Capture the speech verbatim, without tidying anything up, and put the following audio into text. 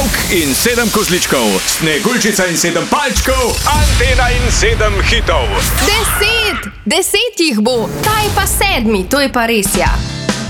Volk in sedem kozličkov, Sneguljčica in sedem palčkov, Antena in sedem hitov. Deset! Deset jih bo! Ta je pa sedmi, to je pa res, ja.